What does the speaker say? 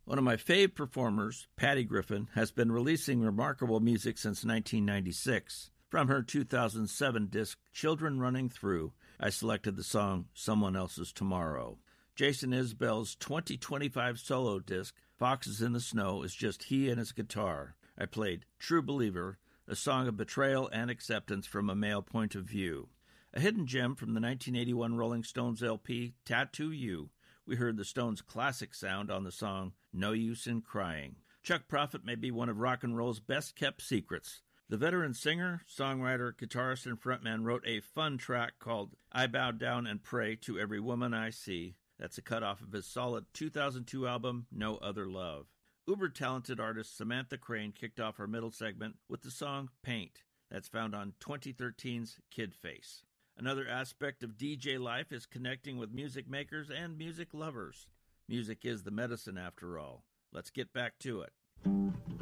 One of my fave performers, Patty Griffin, has been releasing remarkable music since 1996. From her 2007 disc, Children Running Through, I selected the song Someone Else's Tomorrow. Jason Isbell's 2025 solo disc, Foxes in the Snow, is just he and his guitar. I played True Believer, a song of betrayal and acceptance from a male point of view. A hidden gem from the 1981 Rolling Stones LP, Tattoo You, we heard the Stones' classic sound on the song No Use in Crying. Chuck Prophet may be one of rock and roll's best-kept secrets. The veteran singer, songwriter, guitarist, and frontman wrote a fun track called I Bow Down and Pray to Every Woman I See. That's a cut-off of his solid 2002 album, No Other Love. Uber-talented artist Samantha Crane kicked off her middle segment with the song Paint. That's found on 2013's Kid Face. Another aspect of DJ life is connecting with music makers and music lovers. Music is the medicine, after all. Let's get back to it.